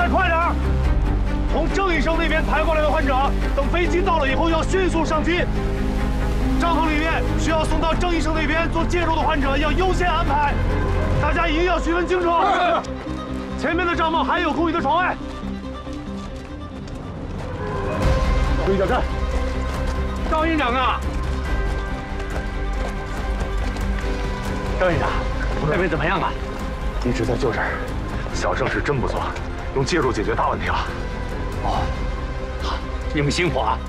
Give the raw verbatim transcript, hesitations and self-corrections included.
再快点儿！从郑医生那边抬过来的患者，等飞机到了以后要迅速上机。帐篷里面需要送到郑医生那边做介入的患者要优先安排，大家一定要询问清楚。前面的帐篷还有空余的床位。注意脚站。张营长啊！张营长，那边怎么样啊？一直在救人。小郑是真不错，用介入解决大问题了。哦，好，你们辛苦啊！